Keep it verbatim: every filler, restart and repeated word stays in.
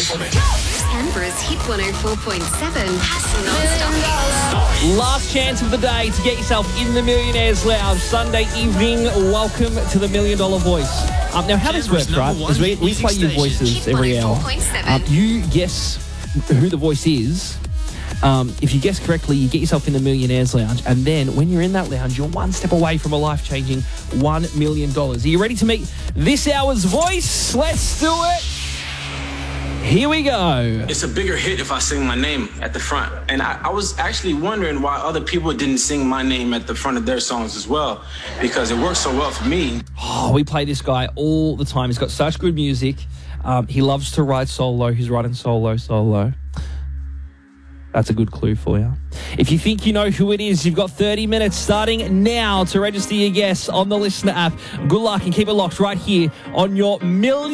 Canberra's Hit one oh four point seven non-stop hits. Last chance of the day to get yourself in the Millionaires Lounge. Sunday evening, welcome to the Million Dollar Voice. Um, now, how this works, right, is we, we play you voices every hour. Um, you guess who the voice is. Um, if you guess correctly, you get yourself in the Millionaires Lounge. And then when you're in that lounge, you're one step away from a life-changing one million dollars. Are you ready to meet this hour's voice? Let's do it. Here we go. It's a bigger hit if I sing my name at the front. And I, I was actually wondering why other people didn't sing my name at the front of their songs as well, because it works so well for me. Oh, we play this guy all the time. He's got such good music. Um, he loves to ride solo. He's riding solo, solo. That's a good clue for you. If you think you know who it is, you've got thirty minutes starting now to register your guess on the Listener app. Good luck and keep it locked right here on your Million